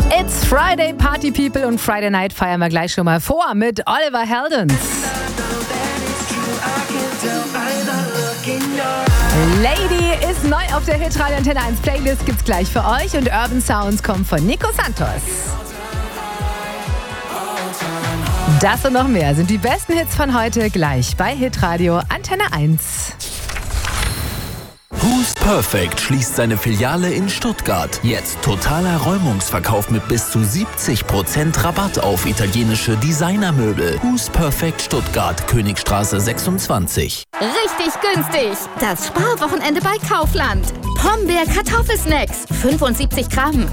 It's Friday, Party People, und Friday Night feiern wir gleich schon mal vor mit Oliver Heldens. Lady ist neu auf der Hitradio Antenne 1 Playlist, gibt's gleich für euch, und Urban Sounds kommt von Nico Santos. Das und noch mehr sind die besten Hits von heute gleich bei Hitradio Antenne 1. Who's Perfect schließt seine Filiale in Stuttgart. Jetzt totaler Räumungsverkauf mit bis zu 70% Rabatt auf italienische Designermöbel. Who's Perfect Stuttgart, Königstraße 26. Richtig günstig. Das Sparwochenende bei Kaufland. Pombeer Kartoffelsnacks. 75 Gramm.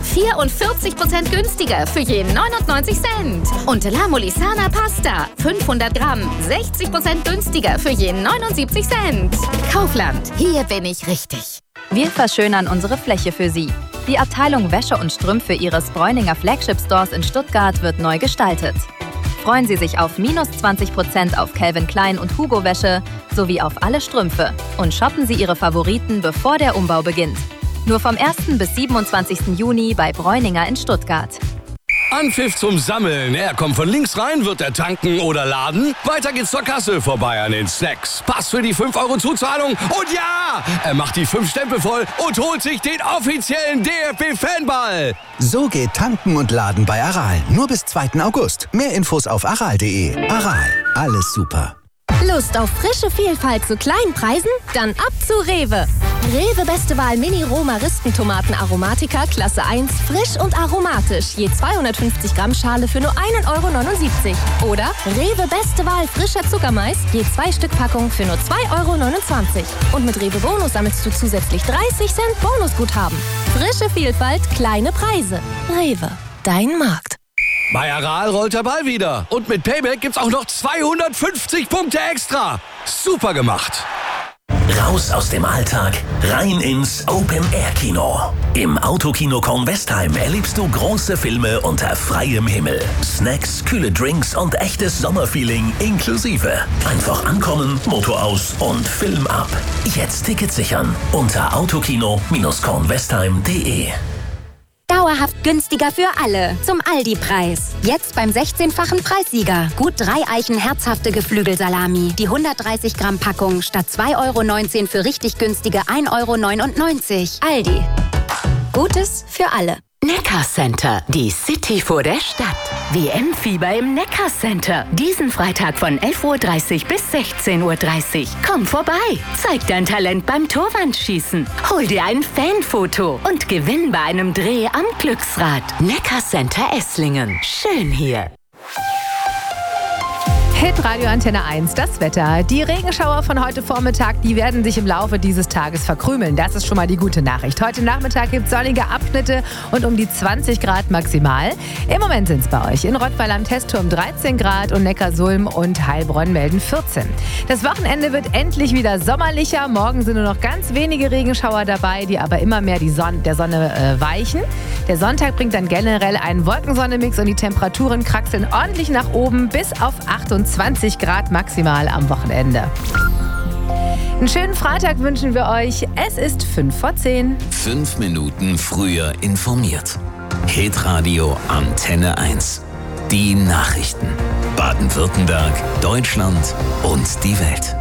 44% günstiger für je 99 Cent. Und La Molisana Pasta. 500 Gramm. 60% günstiger für je 79 Cent. Kaufland. Hier bin ich richtig. Wir verschönern unsere Fläche für Sie. Die Abteilung Wäsche und Strümpfe Ihres Bräuninger Flagship Stores in Stuttgart wird neu gestaltet. Freuen Sie sich auf -20% auf Calvin Klein und Hugo Wäsche sowie auf alle Strümpfe. Und shoppen Sie Ihre Favoriten, bevor der Umbau beginnt. Nur vom 1. bis 27. Juni bei Bräuninger in Stuttgart. Anpfiff zum Sammeln. Er kommt von links rein, wird er tanken oder laden. Weiter geht's zur Kasse, vorbei an den Snacks. Pass für die 5 € Zuzahlung. Und ja, er macht die 5 Stempel voll und holt sich den offiziellen DFB-Fanball. So geht Tanken und Laden bei Aral. Nur bis 2. August. Mehr Infos auf aral.de. Aral, alles super. Lust auf frische Vielfalt zu kleinen Preisen? Dann ab zu Rewe. Rewe Beste Wahl Mini-Roh-Maristentomaten Aromatica Klasse 1, frisch und aromatisch. Je 250 Gramm Schale für nur 1,79 €. Oder Rewe Beste Wahl frischer Zuckermais, je 2 Stück Packung für nur 2,29 €. Und mit Rewe Bonus sammelst du zusätzlich 30 Cent Bonusguthaben. Frische Vielfalt, kleine Preise. Rewe, dein Markt. Bei Aral rollt der Ball wieder. Und mit Payback gibt's auch noch 250 Punkte extra. Super gemacht. Raus aus dem Alltag, rein ins Open-Air-Kino. Im Autokino Kornwestheim erlebst du große Filme unter freiem Himmel. Snacks, kühle Drinks und echtes Sommerfeeling inklusive. Einfach ankommen, Motor aus und Film ab. Jetzt Tickets sichern unter autokino-kornwestheim.de. Dauerhaft günstiger für alle. Zum Aldi-Preis. Jetzt beim 16-fachen Preissieger. Gut 3 Eichen herzhafte Geflügelsalami. Die 130 Gramm Packung statt 2,19 € für richtig günstige 1,99 € Aldi. Gutes für alle. Neckarcenter, die City vor der Stadt. WM-Fieber im Neckarcenter. Diesen Freitag von 11:30 Uhr bis 16:30 Uhr. Komm vorbei, zeig dein Talent beim Torwandschießen. Hol dir ein Fanfoto und gewinn bei einem Dreh am Glücksrad. Neckarcenter Esslingen. Schön hier. Hitradio Antenne 1, das Wetter. Die Regenschauer von heute Vormittag, die werden sich im Laufe dieses Tages verkrümeln. Das ist schon mal die gute Nachricht. Heute Nachmittag gibt es sonnige Abschnitte und um die 20 Grad maximal. Im Moment sind es bei euch in Rottweil am Testturm 13 Grad und Neckarsulm und Heilbronn melden 14. Das Wochenende wird endlich wieder sommerlicher. Morgen sind nur noch ganz wenige Regenschauer dabei, die aber immer mehr der Sonne weichen. Der Sonntag bringt dann generell einen Wolkensonne-Mix und die Temperaturen kraxeln ordentlich nach oben bis auf 28 Grad maximal am Wochenende. Einen schönen Freitag wünschen wir euch. Es ist 5:10. 5 Minuten früher informiert. Hitradio Antenne 1. Die Nachrichten. Baden-Württemberg, Deutschland und die Welt.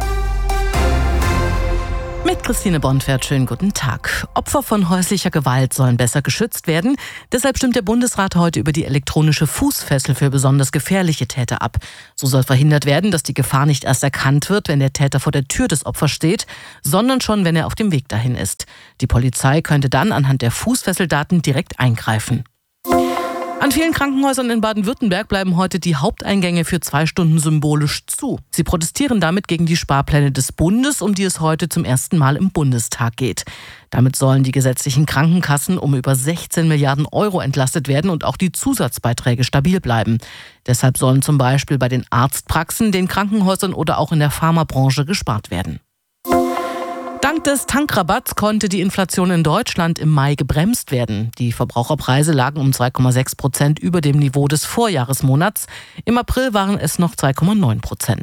Mit Christine Bonfert, schönen guten Tag. Opfer von häuslicher Gewalt sollen besser geschützt werden. Deshalb stimmt der Bundesrat heute über die elektronische Fußfessel für besonders gefährliche Täter ab. So soll verhindert werden, dass die Gefahr nicht erst erkannt wird, wenn der Täter vor der Tür des Opfers steht, sondern schon, wenn er auf dem Weg dahin ist. Die Polizei könnte dann anhand der Fußfesseldaten direkt eingreifen. An vielen Krankenhäusern in Baden-Württemberg bleiben heute die Haupteingänge für 2 Stunden symbolisch zu. Sie protestieren damit gegen die Sparpläne des Bundes, um die es heute zum ersten Mal im Bundestag geht. Damit sollen die gesetzlichen Krankenkassen um über 16 Milliarden € entlastet werden und auch die Zusatzbeiträge stabil bleiben. Deshalb sollen zum Beispiel bei den Arztpraxen, den Krankenhäusern oder auch in der Pharmabranche gespart werden. Dank des Tankrabatts konnte die Inflation in Deutschland im Mai gebremst werden. Die Verbraucherpreise lagen um 2,6% über dem Niveau des Vorjahresmonats. Im April waren es noch 2,9%.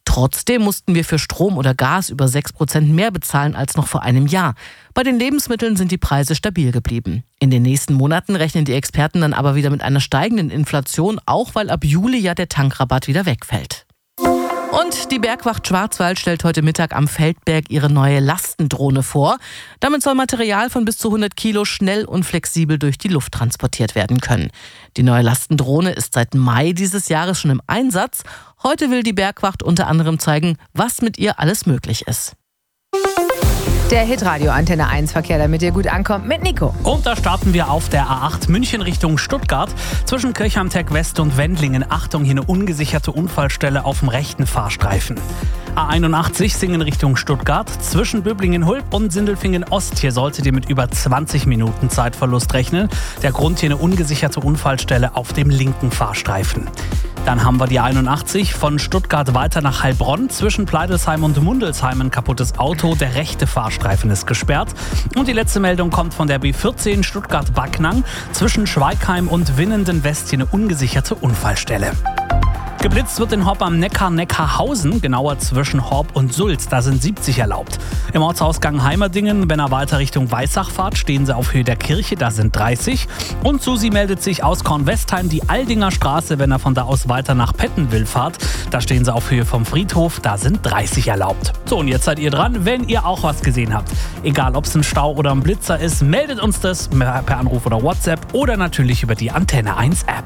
Trotzdem mussten wir für Strom oder Gas über 6% mehr bezahlen als noch vor einem Jahr. Bei den Lebensmitteln sind die Preise stabil geblieben. In den nächsten Monaten rechnen die Experten dann aber wieder mit einer steigenden Inflation, auch weil ab Juli ja der Tankrabatt wieder wegfällt. Und die Bergwacht Schwarzwald stellt heute Mittag am Feldberg ihre neue Lastendrohne vor. Damit soll Material von bis zu 100 Kilo schnell und flexibel durch die Luft transportiert werden können. Die neue Lastendrohne ist seit Mai dieses Jahres schon im Einsatz. Heute will die Bergwacht unter anderem zeigen, was mit ihr alles möglich ist. Der Hitradio Antenne 1 Verkehr, damit ihr gut ankommt, mit Nico. Und da starten wir auf der A8 München Richtung Stuttgart. Zwischen Kirchheim-Tech West und Wendlingen. Achtung, hier eine ungesicherte Unfallstelle auf dem rechten Fahrstreifen. A81 Singen Richtung Stuttgart. Zwischen Böblingen-Hulb und Sindelfingen Ost. Hier solltet ihr mit über 20 Minuten Zeitverlust rechnen. Der Grund hier eine ungesicherte Unfallstelle auf dem linken Fahrstreifen. Dann haben wir die 81 von Stuttgart weiter nach Heilbronn. Zwischen Pleidelsheim und Mundelsheim ein kaputtes Auto. Der rechte Fahrstreifen ist gesperrt. Und die letzte Meldung kommt von der B14 Stuttgart-Backnang. Zwischen Schweigheim und Winnenden-West hier eine ungesicherte Unfallstelle. Geblitzt wird in Horb am Neckar Neckarhausen, genauer zwischen Horb und Sulz. Da sind 70 erlaubt. Im Ortsausgang Heimerdingen, wenn er weiter Richtung Weissach fahrt, stehen sie auf Höhe der Kirche, da sind 30. Und Susi meldet sich aus Kornwestheim, die Aldinger Straße, wenn er von da aus weiter nach Pettenwil fahrt. Da stehen sie auf Höhe vom Friedhof, da sind 30 erlaubt. So, und jetzt seid ihr dran, wenn ihr auch was gesehen habt. Egal, ob es ein Stau oder ein Blitzer ist, meldet uns das per Anruf oder WhatsApp oder natürlich über die Antenne 1 App.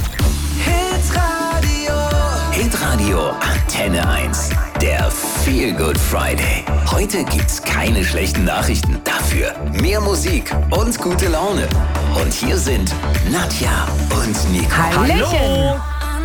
Hitradio Antenne 1. Der Feel Good Friday. Heute gibt's keine schlechten Nachrichten. Dafür mehr Musik und gute Laune. Und hier sind Nadja und Nico. Hallöchen!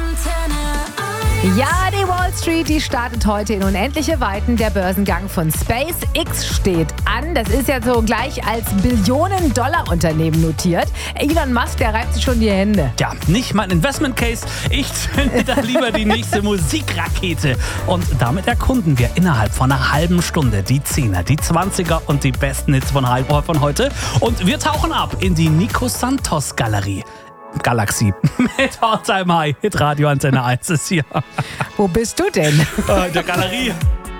Ja, die Wall Street, die startet heute in unendliche Weiten. Der Börsengang von SpaceX steht an. Das ist ja so gleich als Billionen-Dollar-Unternehmen notiert. Elon Musk, der reibt sich schon die Hände. Ja, nicht mein Investment Case. Ich zünde da lieber die nächste Musikrakete. Und damit erkunden wir innerhalb von einer halben Stunde die 10er, die 20er und die besten Hits von heute. Und wir tauchen ab in die Nico Santos Galaxie. Mit All Time High. Hitradio Antenne 1 ist hier. Wo bist du denn? Der Galerie.